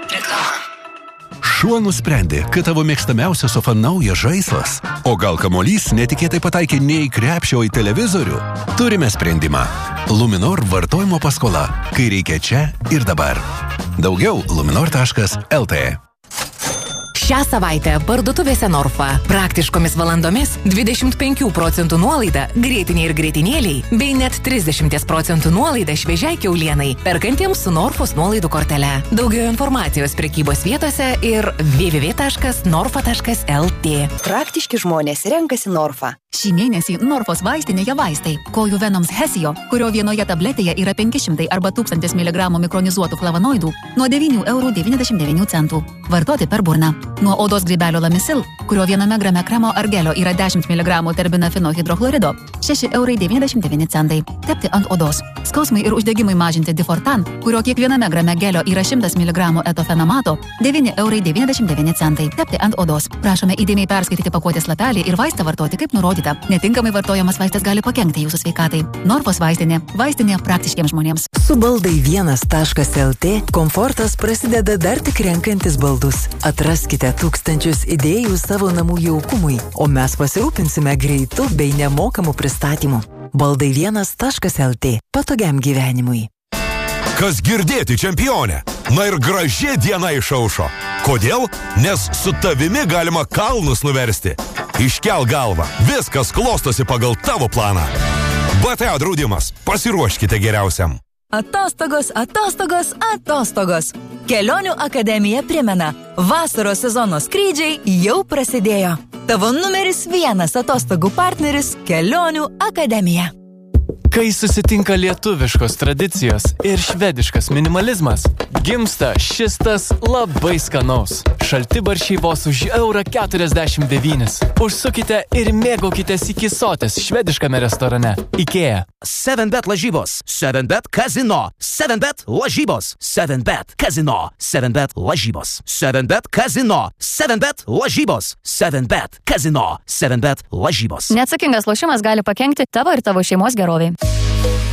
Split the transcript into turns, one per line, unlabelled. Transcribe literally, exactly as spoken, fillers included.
Šuo nusprendė, kad tavo mėgstamiausias sofa naujas žaislas. O gal kamuolys netikėtai pataikė ne į krepšį, o į televizorių? Turime sprendimą. Luminor vartojimo paskola, kai reikia čia ir dabar. Daugiau luminor taškas el tė.
Šią savaitę parduotuvėse Norfa praktiškomis valandomis dvidešimt penkių procentų nuolaida grėtiniai ir grėtinėliai bei net trisdešimt procentų nuolaida šviežiai kiaulienai perkantiems su Norfos nuolaidų kortele. Daugiau informacijos prekybos vietose ir w w w taškas norfa taškas el tė.
Praktiški žmonės renkasi Norfa.
Šį mėnesį Norfos vaistinėje vaistai Kojų Venoms Hesio, kurio vienoje tabletėje yra penki šimtai arba tūkstantis miligramų mikronizuotų flavonoidų, nuo devynių eurų devyniasdešimt devynių centų. Vartoti per burną. Nuo odos grybelio Lamisil, kurio viename grame kremo ar gelio yra dešimt miligramų terbinafino hidrochlorido, šeši eurai devyniasdešimt devyni centai. Tepti ant odos. Skausmai ir uždegimai mažinti Difortan, kurio kiekviename grame gelio yra šimtas miligramų etofenamato, devyni eurai devyniasdešimt devyni centai. Tepti ant odos. Prašome įdėmiai perskaityti pakuotės lapelį ir vaistą vartoti kaip nurodyta. Netinkamai vartojamas vaistas gali pakenkti jūsų sveikatai. Norfos vaistinė. Vaistinė praktiškiems žmonėms.
Su baldai vienas taškas el tė komfortas prasideda dar tik renkantis baldus. Atraskite tūkstančius idėjų savo namų jaukumui, o mes pasirūpinsime greitų bei nemokamų pristatymų. Baldai vienas taškas el tė. Patogiam gyvenimui.
Kas girdėti, čempionė? Na ir graži diena išaušo. Kodėl? Nes su tavimi galima kalnus nuversti. Iškel galvą. Viskas klostosi pagal tavo planą. B T A draudimas. Pasiruoškite geriausiam.
Atostogos, atostogos, atostogos. Kelionių akademija primena, vasaros sezono skrydžiai jau prasidėjo. Tavo numeris vienas atostogų partneris Kelionių akademija.
Kai susitinka lietuviškos tradicijos ir švediškas minimalizmas, gimsta šis tas labai skanaus. Šaltibarščiai vos už eurą keturiasdešimt devynis. Užsukite ir mėgaukitės iki sotės švediškame restorane IKEA.
seven bet lažybos, seven bet kazino, seven bet lažybos, seven bet kazino, seven bet lažybos, seven bet kazino, seven bet lažybos, seven bet kazino, seven bet lažybos.
Neatsakingas lošimas gali pakenkti tavo ir tavo šeimos gerovei.